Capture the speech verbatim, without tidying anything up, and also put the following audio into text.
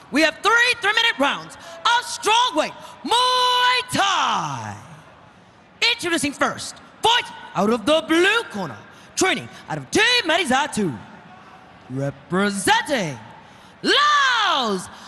we have three three-minute rounds of strawweight Muay Thai. Introducing first, fight out of the blue corner, training out of Team Marizatu. Representing Laos,